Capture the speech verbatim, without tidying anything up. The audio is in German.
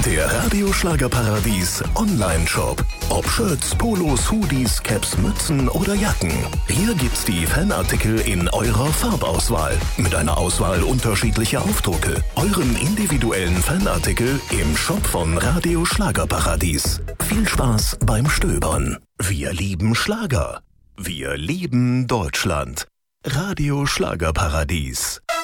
Der Radio Schlagerparadies Online-Shop. Ob Shirts, Polos, Hoodies, Caps, Mützen oder Jacken. Hier gibt's die Fanartikel in eurer Farbauswahl. Mit einer Auswahl unterschiedlicher Aufdrucke. Euren individuellen Fanartikel im Shop von Radio Schlagerparadies. Viel Spaß beim Stöbern. Wir lieben Schlager. Wir lieben Deutschland. Radio Schlagerparadies.